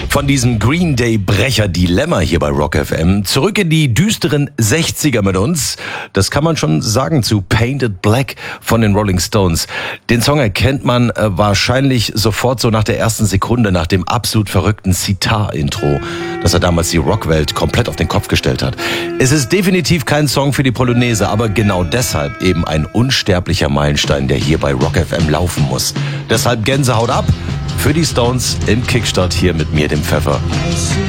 Von diesem Green Day Brecher Dilemma hier bei Rock FM zurück in die düsteren 60er mit uns. Das kann man schon sagen zu Painted Black von den Rolling Stones. Den Song erkennt man wahrscheinlich sofort so nach der ersten Sekunde, nach dem absolut verrückten Sitar-Intro, das er damals die Rockwelt komplett auf den Kopf gestellt hat. Es ist definitiv kein Song für die Polonaise, aber genau deshalb eben ein unsterblicher Meilenstein, der hier bei Rock FM laufen muss. Deshalb Gänsehaut ab für die Stones im Kickstart hier mit mir, dem Pfeffer.